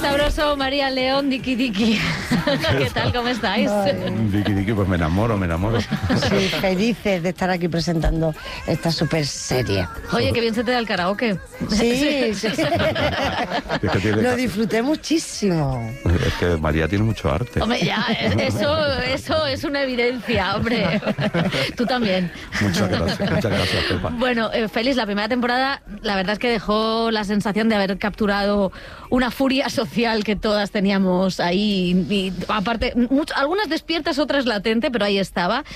Sabroso, María León, Diki Diki. ¿Qué tal? ¿Cómo estáis? Diki Diki, pues me enamoro. Sí, felices de estar aquí presentando esta super serie. Oye, qué bien se te da el karaoke. Sí. Lo disfruté muchísimo. Es que María tiene mucho arte. Hombre, ya, eso es una evidencia, hombre. Tú también. Muchas gracias, Pepa. Bueno, Félix, la primera temporada, la verdad es que dejó la sensación de haber capturado una furia social que todas teníamos ahí. Y aparte, algunas despiertas, otras latente, pero ahí estaba.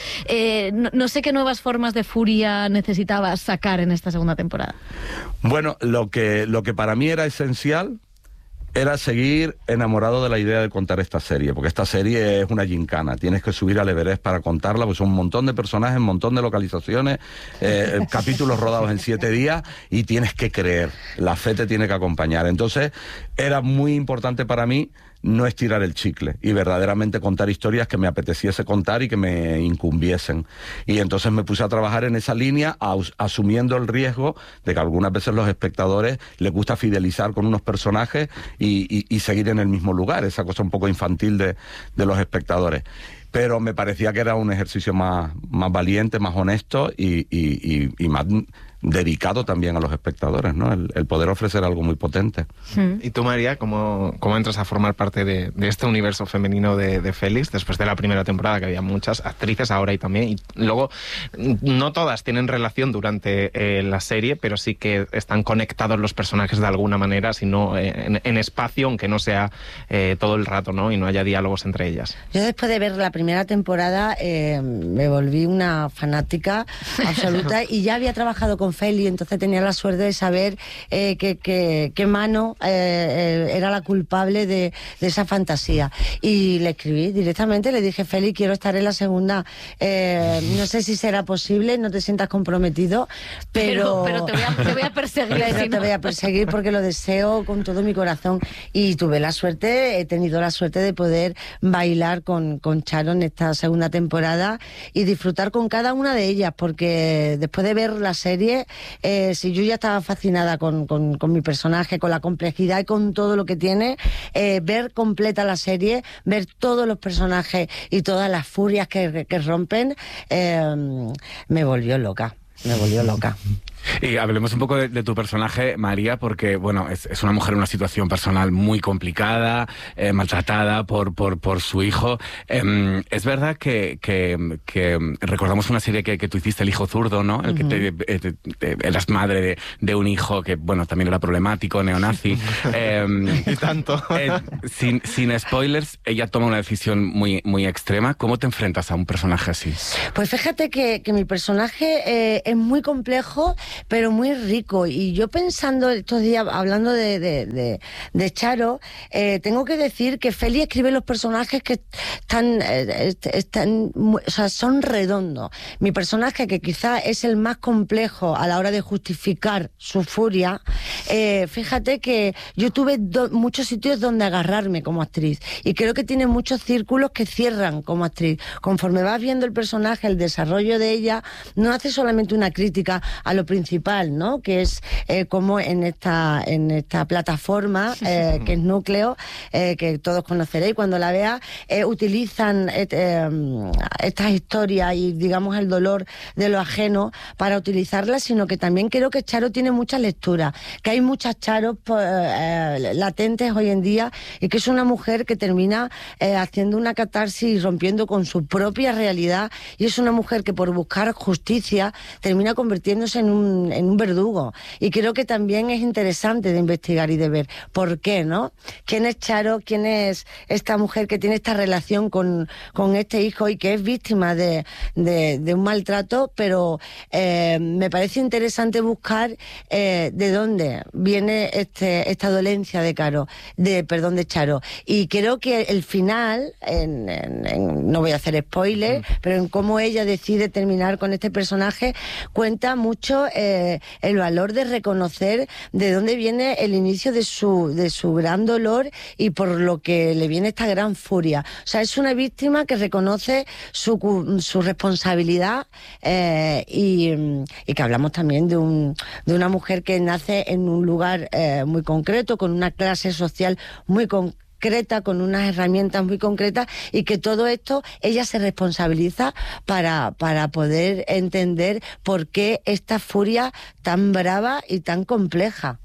No sé qué nuevas formas de furia necesitabas sacar en esta segunda temporada. Bueno, lo que para mí era esencial era seguir enamorado de la idea de contar esta serie, porque esta serie es una gincana, tienes que subir al Everest para contarla, pues son un montón de personajes, un montón de localizaciones, capítulos rodados en 7 días, y tienes que creer, la fe te tiene que acompañar. Entonces era muy importante para mí no estirar el chicle y verdaderamente contar historias que me apeteciese contar y que me incumbiesen. Y entonces me puse a trabajar en esa línea, asumiendo el riesgo de que algunas veces los espectadores les gusta fidelizar con unos personajes y seguir en el mismo lugar, esa cosa un poco infantil de los espectadores. Pero me parecía que era un ejercicio más valiente, más honesto y más dedicado también a los espectadores, ¿no? El poder ofrecer algo muy potente. ¿Y tú, María, cómo entras a formar parte de este universo femenino de Félix, después de la primera temporada, que había muchas actrices, ahora y también, y luego no todas tienen relación durante la serie, pero sí que están conectados los personajes de alguna manera, sino en espacio, aunque no sea todo el rato, ¿no? Y no haya diálogos entre ellas? Yo, después de ver la primera temporada, me volví una fanática absoluta y ya había trabajado con Feli, entonces tenía la suerte de saber qué mano era la culpable de esa fantasía. Y le escribí directamente, le dije: Feli, quiero estar en la segunda, no sé si será posible, no te sientas comprometido, pero te voy a perseguir. Pero te voy a perseguir porque lo deseo con todo mi corazón. Y tuve la suerte, he tenido la suerte de poder bailar con Charo en esta segunda temporada y disfrutar con cada una de ellas, porque después de ver la serie, si yo ya estaba fascinada con mi personaje, con la complejidad y con todo lo que tiene, ver completa la serie, ver todos los personajes y todas las furias que rompen, me volvió loca. Y hablemos un poco de tu personaje, María, porque bueno, es una mujer en una situación personal muy complicada, maltratada por su hijo. Es verdad que recordamos una serie que tú hiciste, El hijo zurdo, ¿no? El que eras madre de un hijo que, bueno, también era problemático, neonazi. Y tanto. Sin spoilers, ella toma una decisión muy extrema. ¿Cómo te enfrentas a un personaje así? Pues fíjate que mi personaje es muy complejo, pero muy rico. Y yo, pensando estos días, hablando de Charo, tengo que decir que Feli escribe los personajes que están, o sea, son redondos. Mi personaje, que quizá es el más complejo a la hora de justificar su furia, fíjate que yo tuve muchos sitios donde agarrarme como actriz, y creo que tiene muchos círculos que cierran como actriz. Conforme vas viendo el personaje, el desarrollo de ella, no hace solamente una crítica a lo principal, ¿no? Que es como en esta plataforma que es Núcleo, que todos conoceréis cuando la veas, utilizan estas historias y, digamos, el dolor de lo ajeno para utilizarlas, sino que también creo que Charo tiene mucha lectura, que hay muchas Charos latentes hoy en día, y que es una mujer que termina haciendo una catarsis y rompiendo con su propia realidad, y es una mujer que, por buscar justicia, termina convirtiéndose en un verdugo. Y creo que también es interesante de investigar y de ver por qué, ¿no? ¿Quién es Charo? ¿Quién es esta mujer que tiene esta relación con este hijo y que es víctima de un maltrato? Pero me parece interesante buscar de dónde viene esta dolencia de Charo. Y creo que el final, no voy a hacer spoiler, pero en cómo ella decide terminar con este personaje, cuenta mucho el valor de reconocer de dónde viene el inicio de su gran dolor y por lo que le viene esta gran furia. O sea, es una víctima que reconoce su responsabilidad y que hablamos también de una mujer que nace en un lugar muy concreto, con una clase social muy concreta, con unas herramientas muy concretas, y que todo esto ella se responsabiliza para poder entender por qué esta furia tan brava y tan compleja.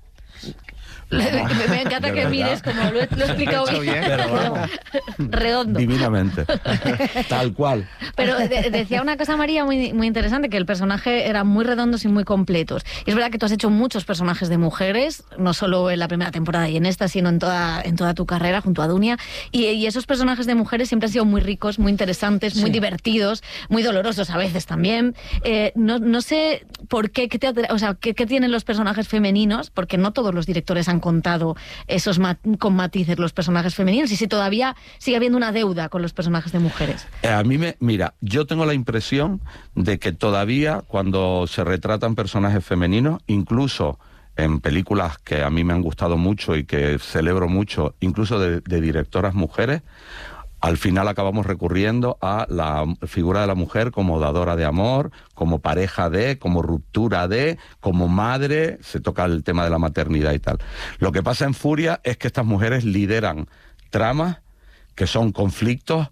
Me encanta que mires como lo he explicado bien. Pero vamos, redondo. Divinamente. Tal cual. Pero decía una cosa, María, muy, muy interesante, que el personaje era muy redondos y muy completos. Y es verdad que tú has hecho muchos personajes de mujeres, no solo en la primera temporada y en esta, sino en toda tu carrera junto a Dunia. Y esos personajes de mujeres siempre han sido muy ricos, muy interesantes, muy divertidos, muy dolorosos a veces también. No sé por qué, qué tienen los personajes femeninos, porque no todos los directores han contado esos con matices los personajes femeninos, y si todavía sigue habiendo una deuda con los personajes de mujeres. A mí mira, yo tengo la impresión de que todavía cuando se retratan personajes femeninos, incluso en películas que a mí me han gustado mucho y que celebro mucho, incluso de directoras mujeres, al final acabamos recurriendo a la figura de la mujer como dadora de amor, como pareja de, como ruptura de, como madre, se toca el tema de la maternidad y tal. Lo que pasa en Furia es que estas mujeres lideran tramas que son conflictos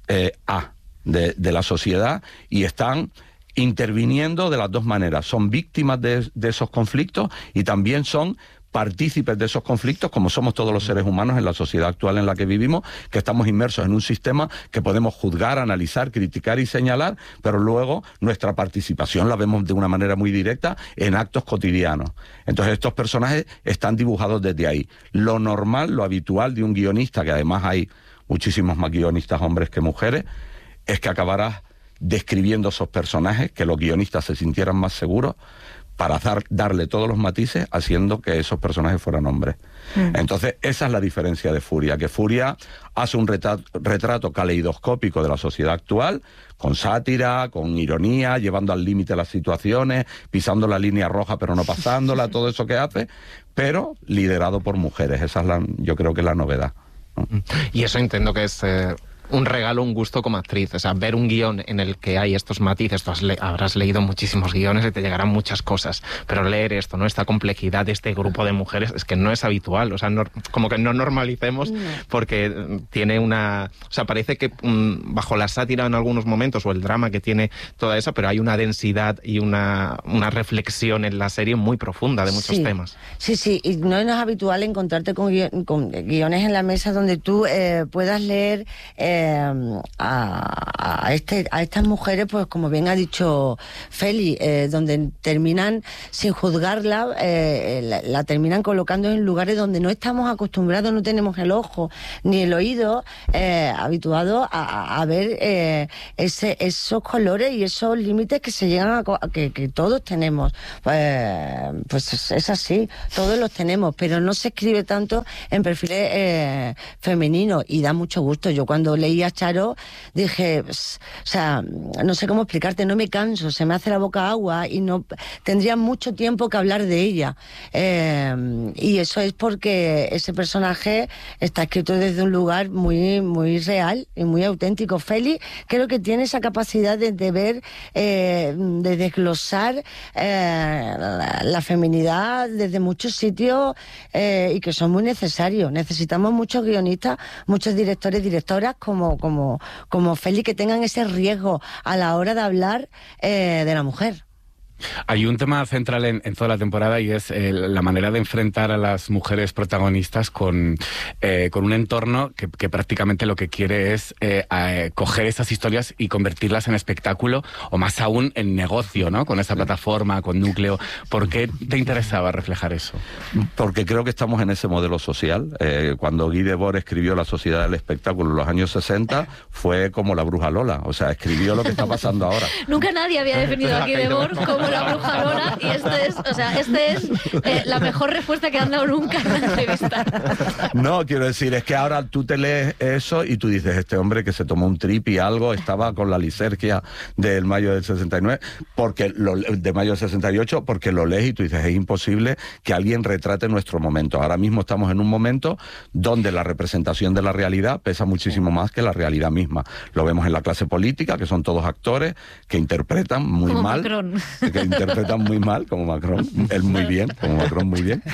de la sociedad, y están interviniendo de las dos maneras. Son víctimas de esos conflictos y también son partícipes de esos conflictos, como somos todos los seres humanos en la sociedad actual en la que vivimos, que estamos inmersos en un sistema que podemos juzgar, analizar, criticar y señalar, pero luego nuestra participación la vemos de una manera muy directa en actos cotidianos. Entonces estos personajes están dibujados desde ahí. Lo normal, lo habitual de un guionista, que además hay muchísimos más guionistas hombres que mujeres, es que acabarás describiendo esos personajes, que los guionistas se sintieran más seguros, para darle todos los matices, haciendo que esos personajes fueran hombres. Entonces, esa es la diferencia de Furia, que Furia hace un retrato caleidoscópico de la sociedad actual, con sátira, con ironía, llevando al límite las situaciones, pisando la línea roja pero no pasándola, todo eso que hace, pero liderado por mujeres. Esa es yo creo que es la novedad, ¿no? Y eso entiendo que es un regalo, un gusto como actriz. O sea, ver un guión en el que hay estos matices, tú habrás leído muchísimos guiones y te llegarán muchas cosas, pero leer esto, ¿no? Esta complejidad de este grupo de mujeres es que no es habitual. O sea, como que no normalicemos, porque tiene una... O sea, parece que bajo la sátira en algunos momentos, o el drama que tiene toda esa, pero hay una densidad y una reflexión en la serie muy profunda de muchos temas. Sí, y no es habitual encontrarte con guiones en la mesa donde tú puedas leer a estas mujeres, pues como bien ha dicho Feli, donde terminan sin juzgarla, la terminan colocando en lugares donde no estamos acostumbrados, no tenemos el ojo ni el oído habituado a ver esos colores y esos límites que se llegan que todos tenemos. Pues es así, todos los tenemos, pero no se escribe tanto en perfiles femeninos, y da mucho gusto. Yo cuando leí a Charo dije, o sea, no sé cómo explicarte, no me canso, se me hace la boca agua y no tendría mucho tiempo que hablar de ella, y eso es porque ese personaje está escrito desde un lugar muy, muy real y muy auténtico. Feli creo que tiene esa capacidad de ver, de desglosar la feminidad desde muchos sitios, y que son muy necesarios. Necesitamos muchos guionistas, muchos directores, directoras como Feli, que tengan ese riesgo a la hora de hablar de la mujer. Hay un tema central en toda la temporada, y es la manera de enfrentar a las mujeres protagonistas con un entorno que prácticamente lo que quiere es coger esas historias y convertirlas en espectáculo, o más aún en negocio, ¿no? Con esta plataforma, con Núcleo. ¿Por qué te interesaba reflejar eso? Porque creo que estamos en ese modelo social. Cuando Guy Debord escribió La Sociedad del Espectáculo en los años 60, fue como la bruja Lola. O sea, escribió lo que está pasando ahora. Nunca nadie había definido a Guy Debord como como la brujadora, y este es la mejor respuesta que han dado nunca en una entrevista. No, quiero decir, es que ahora tú te lees eso y tú dices, este hombre que se tomó un trip y algo, estaba con la lisergia del mayo del 69, de mayo del 68, porque lo lees y tú dices, es imposible que alguien retrate nuestro momento. Ahora mismo estamos en un momento donde la representación de la realidad pesa muchísimo más que la realidad misma. Lo vemos en la clase política, que son todos actores que interpretan muy como mal. Macron. Que interpretan muy mal, como Macron, él muy bien, como Macron muy bien.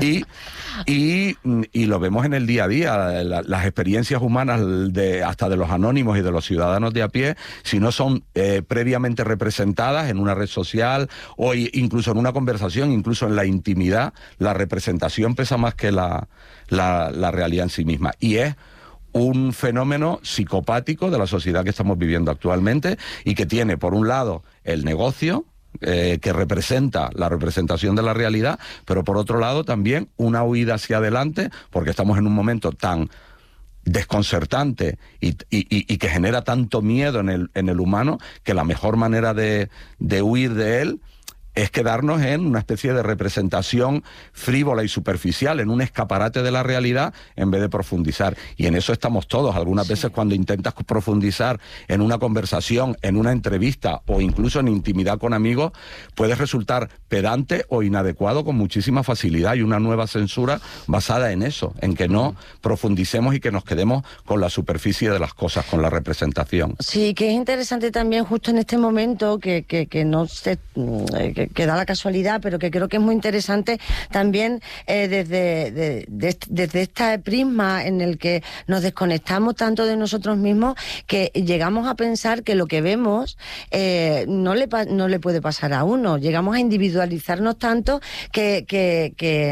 Y lo vemos en el día a día, las experiencias humanas hasta de los anónimos y de los ciudadanos de a pie, si no son previamente representadas en una red social o incluso en una conversación, incluso en la intimidad, la representación pesa más que la realidad en sí misma. Y es un fenómeno psicopático de la sociedad que estamos viviendo actualmente y que tiene, por un lado, el negocio, que representa la representación de la realidad, pero por otro lado también una huida hacia adelante, porque estamos en un momento tan desconcertante y que genera tanto miedo en el humano, que la mejor manera de huir de él es quedarnos en una especie de representación frívola y superficial, en un escaparate de la realidad, en vez de profundizar. Y en eso estamos todos. Algunas veces cuando intentas profundizar en una conversación, en una entrevista o incluso en intimidad con amigos, puedes resultar pedante o inadecuado con muchísima facilidad. Y una nueva censura basada en eso, en que no profundicemos y que nos quedemos con la superficie de las cosas, con la representación. Sí, que es interesante también justo en este momento que no se... que da la casualidad, pero que creo que es muy interesante también desde este prisma en el que nos desconectamos tanto de nosotros mismos que llegamos a pensar que lo que vemos no le puede pasar a uno. Llegamos a individualizarnos tanto que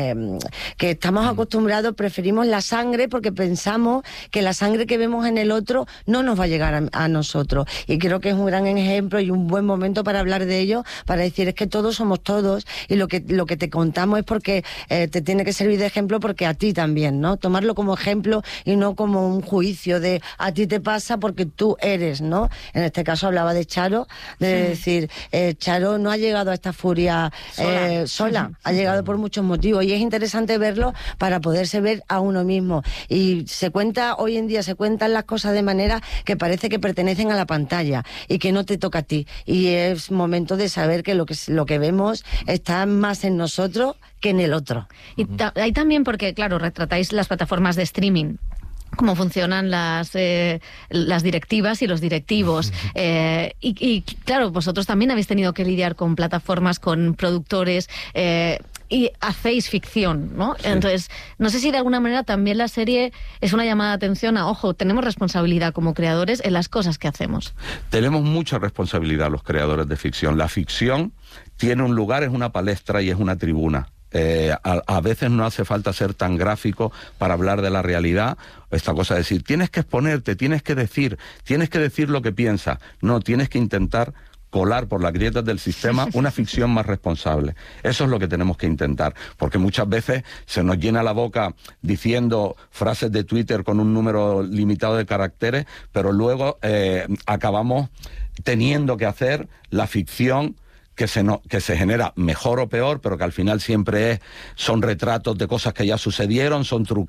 estamos acostumbrados, preferimos la sangre porque pensamos que la sangre que vemos en el otro no nos va a llegar a nosotros. Y creo que es un gran ejemplo y un buen momento para hablar de ello, para decir, es que todos somos todos y lo que te contamos es porque te tiene que servir de ejemplo, porque a ti también, ¿no? Tomarlo como ejemplo y no como un juicio de a ti te pasa porque tú eres, ¿no? En este caso hablaba de Charo, de decir, Charo no ha llegado a esta furia sola, ha llegado por muchos motivos y es interesante verlo para poderse ver a uno mismo. Y hoy en día se cuentan las cosas de manera que parece que pertenecen a la pantalla y que no te toca a ti. Y es momento de saber que lo que vemos está más en nosotros que en el otro. Y hay también, porque claro, retratáis las plataformas de streaming, cómo funcionan las directivas y los directivos. Y claro, vosotros también habéis tenido que lidiar con plataformas, con productores, y hacéis ficción, ¿no? Sí. Entonces, no sé si de alguna manera también la serie es una llamada de atención a, ojo, tenemos responsabilidad como creadores en las cosas que hacemos. Tenemos mucha responsabilidad los creadores de ficción. La ficción tiene un lugar, es una palestra y es una tribuna. A veces no hace falta ser tan gráfico para hablar de la realidad. Esta cosa de decir, tienes que exponerte, tienes que decir lo que piensas. No, tienes que intentar colar por las grietas del sistema una ficción más responsable. Eso es lo que tenemos que intentar, porque muchas veces se nos llena la boca diciendo frases de Twitter con un número limitado de caracteres, pero luego acabamos teniendo que hacer la ficción que se genera mejor o peor, pero que al final siempre son retratos de cosas que ya sucedieron, son trucados.